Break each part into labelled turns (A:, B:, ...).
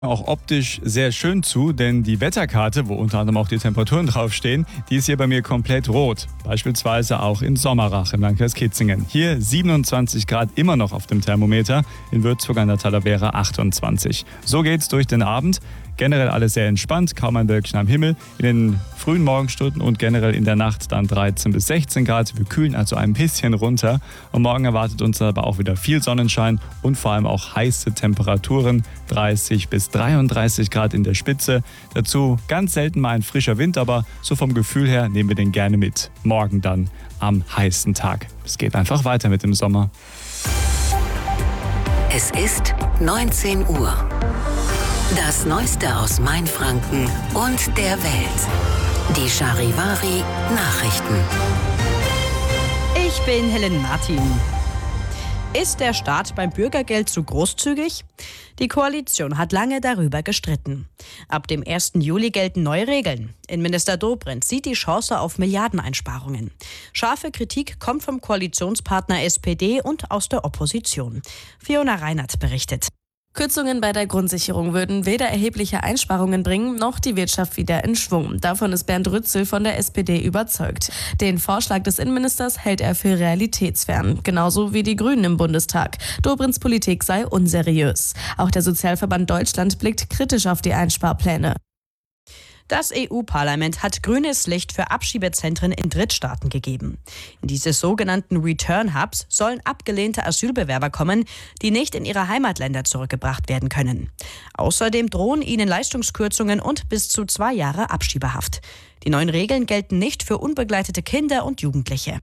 A: Auch optisch sehr schön zu, denn die Wetterkarte, wo unter anderem auch die Temperaturen draufstehen, die ist hier bei mir komplett rot. Beispielsweise auch in Sommerach im Landkreis Kitzingen. Hier 27 Grad immer noch auf dem Thermometer, in Würzburg an der Talavera 28. So geht's durch den Abend. Generell alles sehr entspannt, kaum ein Wölkchen am Himmel. In den frühen Morgenstunden und generell in der Nacht dann 13 bis 16 Grad. Wir kühlen also ein bisschen runter. Und morgen erwartet uns aber auch wieder viel Sonnenschein und vor allem auch heiße Temperaturen. 30 bis 33 Grad in der Spitze. Dazu ganz selten mal ein frischer Wind, aber so vom Gefühl her nehmen wir den gerne mit. Morgen dann am heißen Tag. Es geht einfach weiter mit dem Sommer.
B: Es ist 19 Uhr. Das Neueste aus Mainfranken und der Welt. Die Charivari Nachrichten.
C: Ich bin Helen Martin. Ist der Staat beim Bürgergeld zu großzügig? Die Koalition hat lange darüber gestritten. Ab dem 1. Juli gelten neue Regeln. Innenminister Dobrindt sieht die Chance auf Milliardeneinsparungen. Scharfe Kritik kommt vom Koalitionspartner SPD und aus der Opposition. Fiona Reinert berichtet.
D: Kürzungen bei der Grundsicherung würden weder erhebliche Einsparungen bringen, noch die Wirtschaft wieder in Schwung. Davon ist Bernd Rützel von der SPD überzeugt. Den Vorschlag des Innenministers hält er für realitätsfern. Genauso wie die Grünen im Bundestag. Dobrindts Politik sei unseriös. Auch der Sozialverband Deutschland blickt kritisch auf die Einsparpläne.
C: Das EU-Parlament hat grünes Licht für Abschiebezentren in Drittstaaten gegeben. In diese sogenannten Return-Hubs sollen abgelehnte Asylbewerber kommen, die nicht in ihre Heimatländer zurückgebracht werden können. Außerdem drohen ihnen Leistungskürzungen und bis zu 2 Jahre Abschiebehaft. Die neuen Regeln gelten nicht für unbegleitete Kinder und Jugendliche.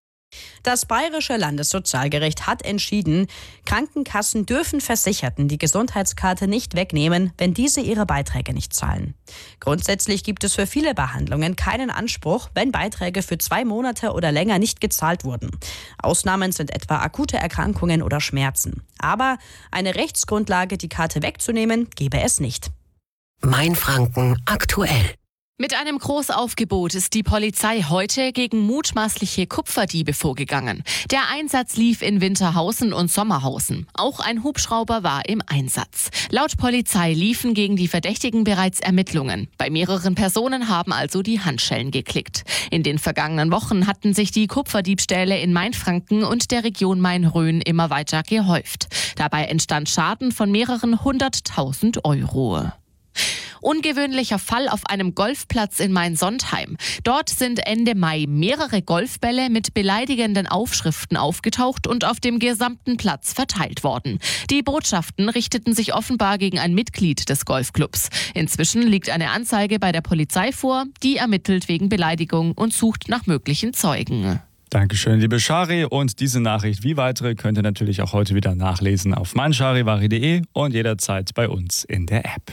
C: Das Bayerische Landessozialgericht hat entschieden, Krankenkassen dürfen Versicherten die Gesundheitskarte nicht wegnehmen, wenn diese ihre Beiträge nicht zahlen. Grundsätzlich gibt es für viele Behandlungen keinen Anspruch, wenn Beiträge für 2 Monate oder länger nicht gezahlt wurden. Ausnahmen sind etwa akute Erkrankungen oder Schmerzen. Aber eine Rechtsgrundlage, die Karte wegzunehmen, gäbe es nicht.
B: Mainfranken aktuell.
E: Mit einem Großaufgebot ist die Polizei heute gegen mutmaßliche Kupferdiebe vorgegangen. Der Einsatz lief in Winterhausen und Sommerhausen. Auch ein Hubschrauber war im Einsatz. Laut Polizei liefen gegen die Verdächtigen bereits Ermittlungen. Bei mehreren Personen haben also die Handschellen geklickt. In den vergangenen Wochen hatten sich die Kupferdiebstähle in Mainfranken und der Region Main-Rhön immer weiter gehäuft. Dabei entstand Schaden von mehreren 100.000 €. Ungewöhnlicher Fall auf einem Golfplatz in Main-Sontheim. Dort sind Ende Mai mehrere Golfbälle mit beleidigenden Aufschriften aufgetaucht und auf dem gesamten Platz verteilt worden. Die Botschaften richteten sich offenbar gegen ein Mitglied des Golfclubs. Inzwischen liegt eine Anzeige bei der Polizei vor, die ermittelt wegen Beleidigung und sucht nach möglichen Zeugen.
A: Dankeschön, liebe Chari. Und diese Nachricht wie weitere könnt ihr natürlich auch heute wieder nachlesen auf meincharivari.de und jederzeit bei uns in der App.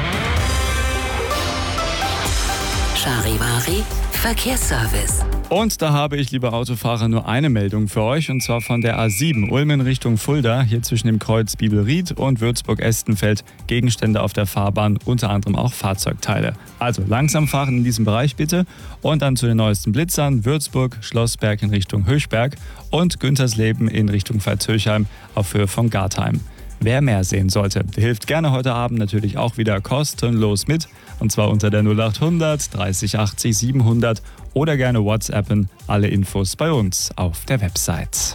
B: Charivari Verkehrsservice.
A: Und da habe ich, liebe Autofahrer, nur eine Meldung für euch, und zwar von der A7 Ulm in Richtung Fulda, hier zwischen dem Kreuz Bibelried und Würzburg-Estenfeld. Gegenstände auf der Fahrbahn, unter anderem auch Fahrzeugteile. Also langsam fahren in diesem Bereich bitte. Und dann zu den neuesten Blitzern: Würzburg, Schlossberg in Richtung Höchberg und Güntersleben in Richtung Pfalz-Höchheim auf Höhe von Gartheim. Wer mehr sehen sollte, der hilft gerne heute Abend natürlich auch wieder kostenlos mit. Und zwar unter der 0800 30 80 700 oder gerne WhatsAppen. Alle Infos bei uns auf der Website.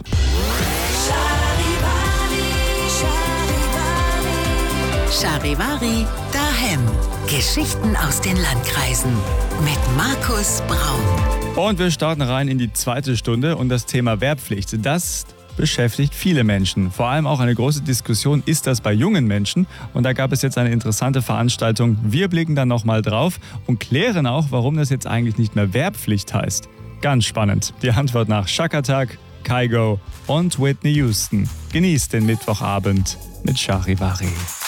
B: Charivari daheim. Geschichten aus den Landkreisen mit Markus Braun.
A: Und wir starten rein in die zweite Stunde und das Thema Wehrpflicht. Das beschäftigt viele Menschen. Vor allem auch eine große Diskussion ist das bei jungen Menschen. Und da gab es jetzt eine interessante Veranstaltung. Wir blicken dann nochmal drauf und klären auch, warum das jetzt eigentlich nicht mehr Wehrpflicht heißt. Ganz spannend. Die Antwort nach Chaka Attack, Kygo und Whitney Houston. Genießt den Mittwochabend mit Charivari.